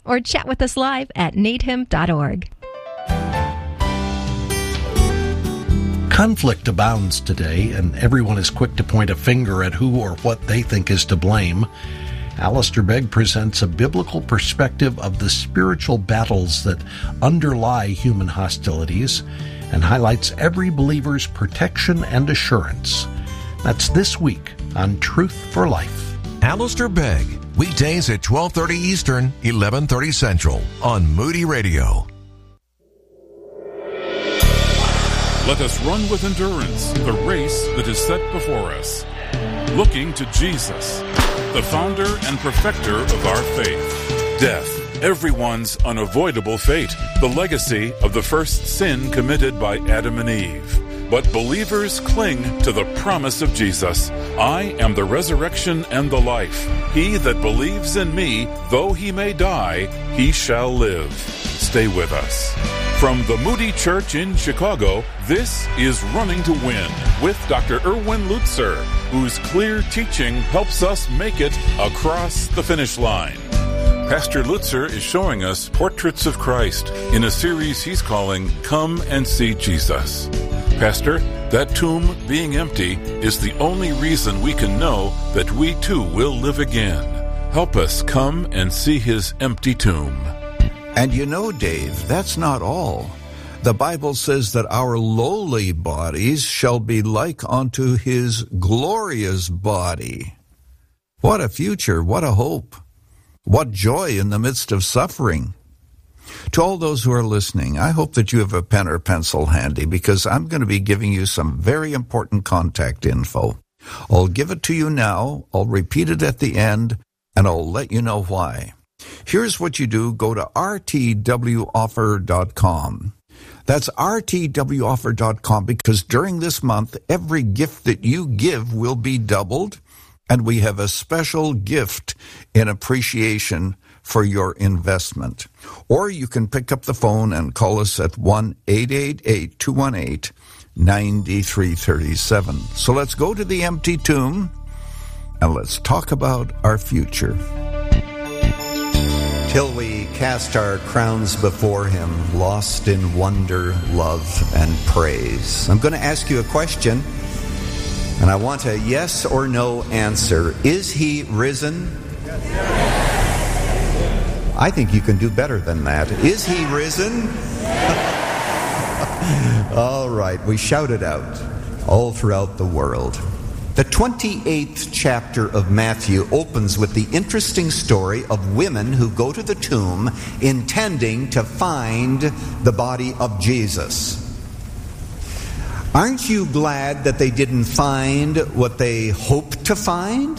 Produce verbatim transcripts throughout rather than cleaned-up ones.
or chat with us live at need him dot org. Conflict abounds today, and everyone is quick to point a finger at who or what they think is to blame. Alistair Begg presents a biblical perspective of the spiritual battles that underlie human hostilities and highlights every believer's protection and assurance. That's this week on Truth for Life. Alistair Begg, weekdays at twelve thirty Eastern, eleven thirty Central on Moody Radio. Let us run with endurance the race that is set before us, looking to Jesus, the founder and perfecter of our faith. Death, everyone's unavoidable fate, the legacy of the first sin committed by Adam and Eve. But believers cling to the promise of Jesus. I am the resurrection and the life. He that believes in me, though he may die, he shall live. Stay with us. From the Moody Church in Chicago, this is Running to Win with Doctor Erwin Lutzer, whose clear teaching helps us make it across the finish line. Pastor Lutzer is showing us portraits of Christ in a series he's calling Come and See Jesus. Pastor, that tomb being empty is the only reason we can know that we too will live again. Help us come and see his empty tomb. And you know, Dave, that's not all. The Bible says that our lowly bodies shall be like unto his glorious body. What a future, what a hope, what joy in the midst of suffering. To all those who are listening, I hope that you have a pen or pencil handy, because I'm going to be giving you some very important contact info. I'll give it to you now, I'll repeat it at the end, and I'll let you know why. Here's what you do. Go to r t w offer dot com. That's r t w offer dot com, because during this month, every gift that you give will be doubled, and we have a special gift in appreciation for your investment. Or you can pick up the phone and call us at one eight eight eight, two one eight, nine three three seven. So let's go to the empty tomb, and let's talk about our future. Till we cast our crowns before him, lost in wonder, love, and praise. I'm going to ask you a question, and I want a yes or no answer. Is he risen? I think you can do better than that. Is he risen? All right, we shout it out all throughout the world. The twenty-eighth chapter of Matthew opens with the interesting story of women who go to the tomb intending to find the body of Jesus. Aren't you glad that they didn't find what they hoped to find?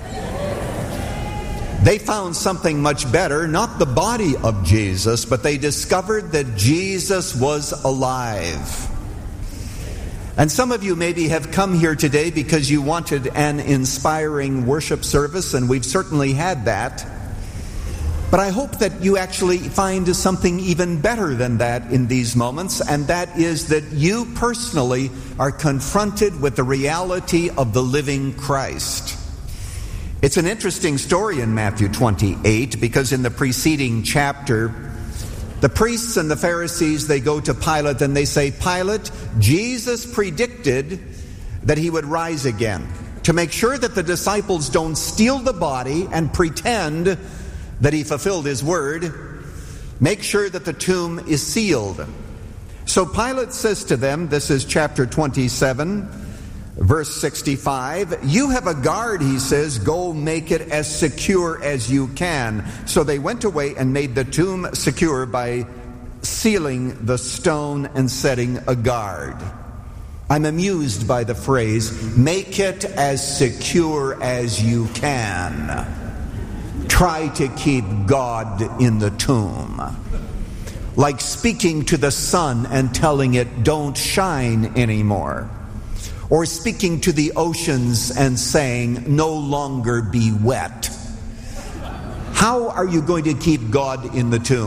They found something much better, not the body of Jesus, but they discovered that Jesus was alive. And some of you maybe have come here today because you wanted an inspiring worship service, and we've certainly had that. But I hope that you actually find something even better than that in these moments, and that is that you personally are confronted with the reality of the living Christ. It's an interesting story in Matthew twenty-eight, because in the preceding chapter, the priests and the Pharisees, they go to Pilate and they say, Pilate, Jesus predicted that he would rise again. To make sure that the disciples don't steal the body and pretend that he fulfilled his word, make sure that the tomb is sealed. So Pilate says to them, this is chapter twenty-seven, verse sixty-five, you have a guard, he says, go make it as secure as you can. So they went away and made the tomb secure by sealing the stone and setting a guard. I'm amused by the phrase, make it as secure as you can. Try to keep God in the tomb. Like speaking to the sun and telling it, don't shine anymore. Or speaking to the oceans and saying, no longer be wet. How are you going to keep God in the tomb?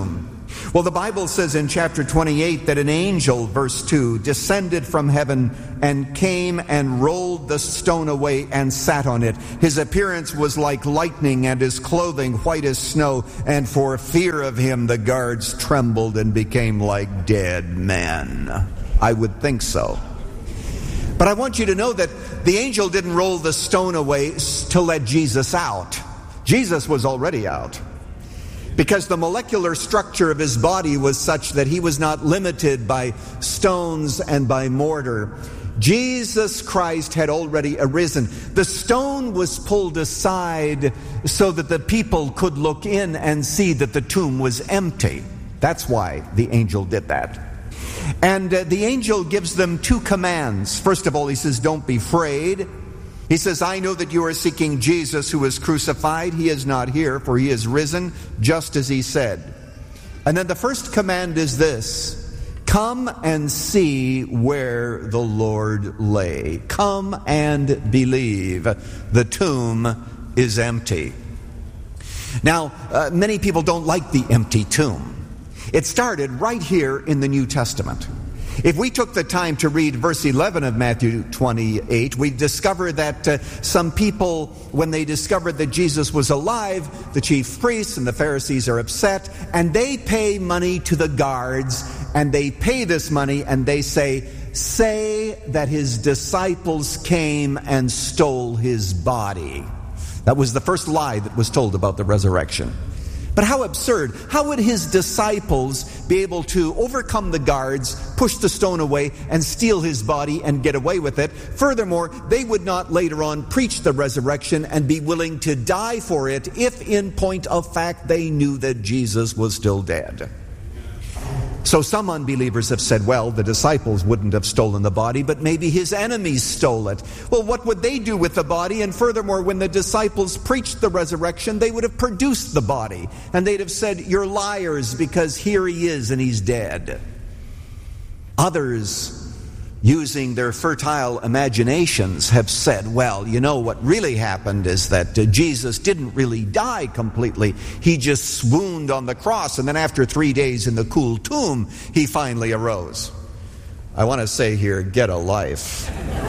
Well, the Bible says in chapter twenty-eight that an angel, verse two, descended from heaven and came and rolled the stone away and sat on it. His appearance was like lightning and his clothing white as snow, and for fear of him the guards trembled and became like dead men. I would think so. But I want you to know that the angel didn't roll the stone away to let Jesus out. Jesus was already out, because the molecular structure of his body was such that he was not limited by stones and by mortar. Jesus Christ had already arisen. The stone was pulled aside so that the people could look in and see that the tomb was empty. That's why the angel did that. And uh, the angel gives them two commands. First of all, he says, don't be afraid. He says, I know that you are seeking Jesus who was crucified. He is not here, for he is risen, just as he said. And then the first command is this: come and see where the Lord lay. Come and believe. The tomb is empty. Now, uh, many people don't like the empty tomb. It started right here in the New Testament. If we took the time to read verse eleven of Matthew twenty-eight, we discover that uh, some people, when they discovered that Jesus was alive, the chief priests and the Pharisees are upset, and they pay money to the guards, and they pay this money, and they say, say that his disciples came and stole his body. That was the first lie that was told about the resurrection. But how absurd. How would his disciples be able to overcome the guards, push the stone away, and steal his body and get away with it? Furthermore, they would not later on preach the resurrection and be willing to die for it if in point of fact they knew that Jesus was still dead. So some unbelievers have said, well, the disciples wouldn't have stolen the body, but maybe his enemies stole it. Well, what would they do with the body? And furthermore, when the disciples preached the resurrection, they would have produced the body. And they'd have said, you're liars, because here he is and he's dead. Others, using their fertile imaginations, have said, well, you know, what really happened is that uh, Jesus didn't really die completely. He just swooned on the cross, and then after three days in the cool tomb, he finally arose. I want to say here, get a life.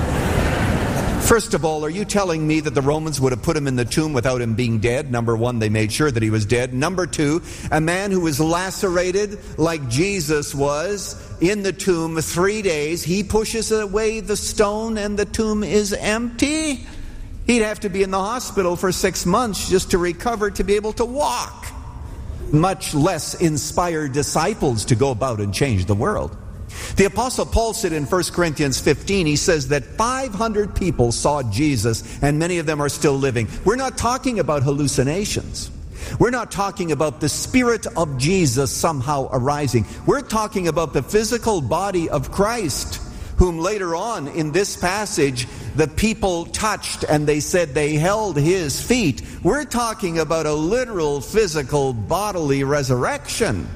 First of all, are you telling me that the Romans would have put him in the tomb without him being dead? Number one, they made sure that he was dead. Number two, a man who was lacerated like Jesus was in the tomb three days, he pushes away the stone and the tomb is empty? He'd have to be in the hospital for six months just to recover to be able to walk. Much less inspire disciples to go about and change the world. The Apostle Paul said in First Corinthians fifteen, he says that five hundred people saw Jesus, and many of them are still living. We're not talking about hallucinations. We're not talking about the Spirit of Jesus somehow arising. We're talking about the physical body of Christ, whom later on in this passage the people touched and they said they held his feet. We're talking about a literal, physical, bodily resurrection.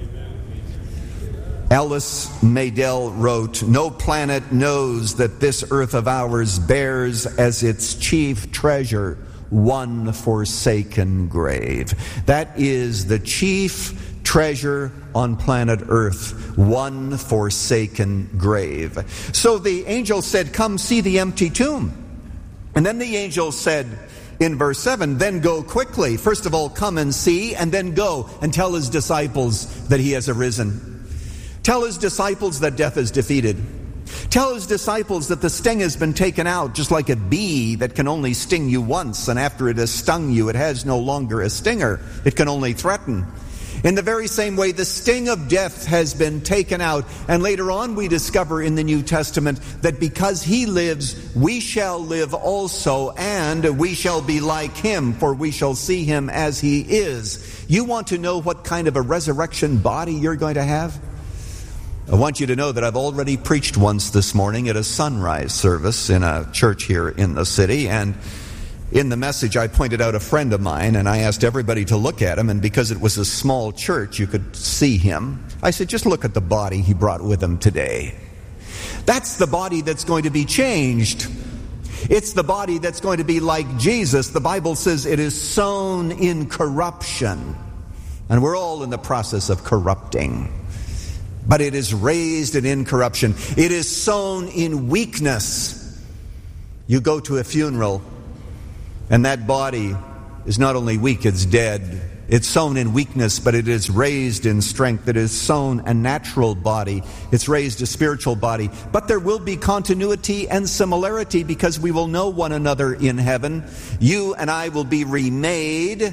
Alice Madel wrote, no planet knows that this earth of ours bears as its chief treasure one forsaken grave. That is the chief treasure on planet Earth, one forsaken grave. So the angel said, come see the empty tomb. And then the angel said in verse seven, then go quickly. First of all, come and see, and then go and tell his disciples that he has arisen. Tell his disciples that death is defeated. Tell his disciples that the sting has been taken out, just like a bee that can only sting you once, and after it has stung you, it has no longer a stinger. It can only threaten. In the very same way, the sting of death has been taken out. And later on we discover in the New Testament that because he lives, we shall live also, and we shall be like him, for we shall see him as he is. You want to know what kind of a resurrection body you're going to have? I want you to know that I've already preached once this morning at a sunrise service in a church here in the city, and in the message I pointed out a friend of mine, and I asked everybody to look at him, and because it was a small church you could see him, I said, just look at the body he brought with him today. That's the body that's going to be changed. It's the body that's going to be like Jesus. The Bible says it is sown in corruption, And we're all in the process of corrupting. But it is raised in incorruption. It is sown in weakness. You go to a funeral, and that body is not only weak, it's dead. It's sown in weakness, but it is raised in strength. It is sown a natural body. It's raised a spiritual body. But there will be continuity and similarity because we will know one another in heaven. You and I will be remade,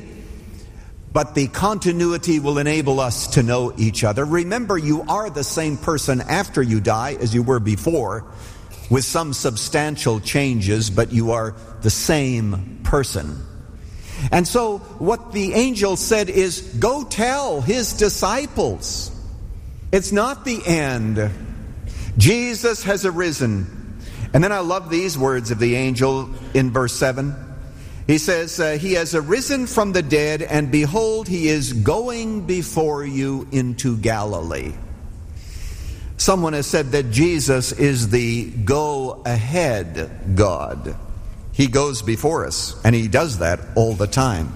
but the continuity will enable us to know each other. Remember, you are the same person after you die as you were before, with some substantial changes, but you are the same person. And so what the angel said is, go tell his disciples. It's not the end. Jesus has arisen. And then I love these words of the angel in verse seven. He says, uh, he has arisen from the dead, and behold, he is going before you into Galilee. Someone has said that Jesus is the go-ahead God. He goes before us, and he does that all the time.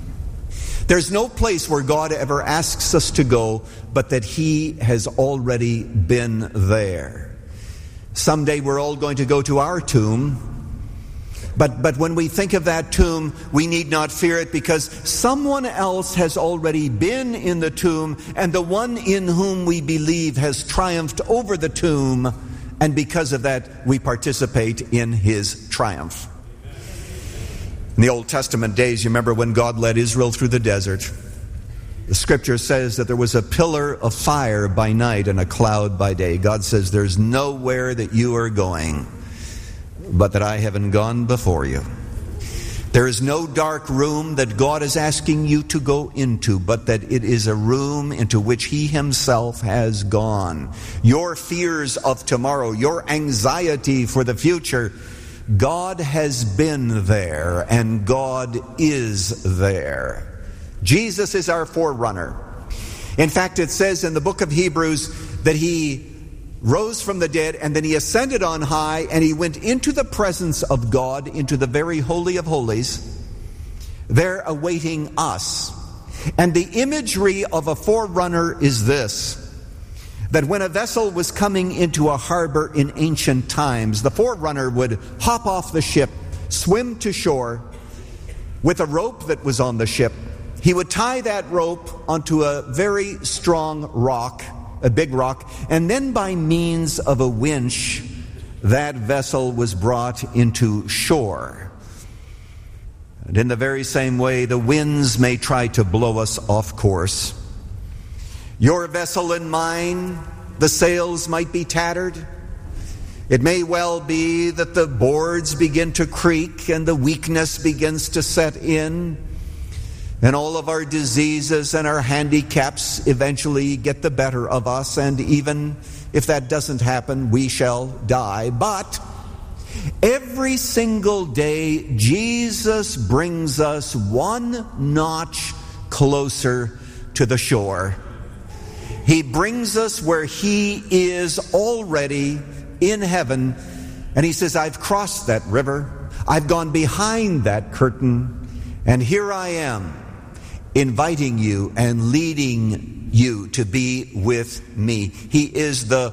There's no place where God ever asks us to go, but that he has already been there. Someday we're all going to go to our tomb, but, but when we think of that tomb, we need not fear it, because someone else has already been in the tomb, and the one in whom we believe has triumphed over the tomb, and because of that, we participate in his triumph. In the Old Testament days, you remember when God led Israel through the desert. The scripture says that there was a pillar of fire by night and a cloud by day. God says, there's nowhere that you are going, but that I haven't gone before you. There is no dark room that God is asking you to go into, but that it is a room into which he himself has gone. Your fears of tomorrow, your anxiety for the future, God has been there, and God is there. Jesus is our forerunner. In fact, it says in the book of Hebrews that he rose from the dead, and then he ascended on high, and he went into the presence of God, into the very holy of holies, there awaiting us. And the imagery of a forerunner is this: that when a vessel was coming into a harbor in ancient times, the forerunner would hop off the ship, swim to shore with a rope that was on the ship. He would tie that rope onto a very strong rock, a big rock, and then by means of a winch, that vessel was brought into shore. And in the very same way, the winds may try to blow us off course. Your vessel and mine, the sails might be tattered. It may well be that the boards begin to creak and the weakness begins to set in, and all of our diseases and our handicaps eventually get the better of us, and even if that doesn't happen, we shall die. But every single day, Jesus brings us one notch closer to the shore. He brings us where he is already in heaven, and he says, I've crossed that river. I've gone behind that curtain, and here I am, inviting you and leading you to be with me. He is the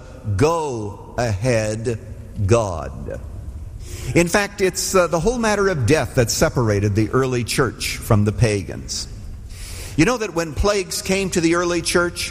go-ahead God. In fact, it's uh, the whole matter of death that separated the early church from the pagans. You know that when plagues came to the early church,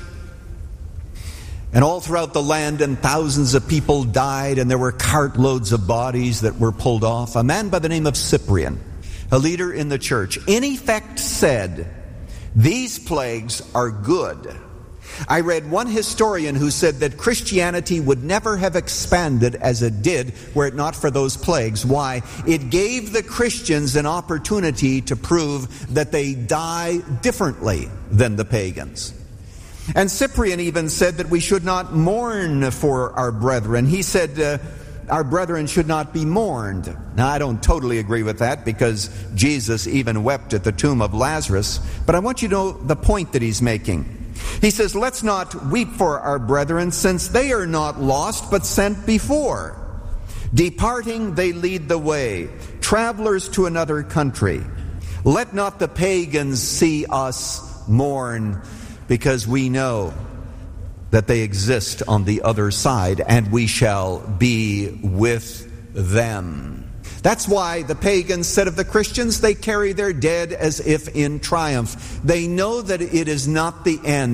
and all throughout the land, and thousands of people died, and there were cartloads of bodies that were pulled off, a man by the name of Cyprian, a leader in the church, in effect said, these plagues are good. I read one historian who said that Christianity would never have expanded as it did were it not for those plagues. Why? It gave the Christians an opportunity to prove that they die differently than the pagans. And Cyprian even said that we should not mourn for our brethren. He said uh, our brethren should not be mourned. Now, I don't totally agree with that, because Jesus even wept at the tomb of Lazarus. But I want you to know the point that he's making. He says, let's not weep for our brethren, since they are not lost, but sent before. Departing, they lead the way, travelers to another country. Let not the pagans see us mourn because we know that they exist on the other side, and we shall be with them. That's why the pagans said of the Christians, they carry their dead as if in triumph. They know that it is not the end.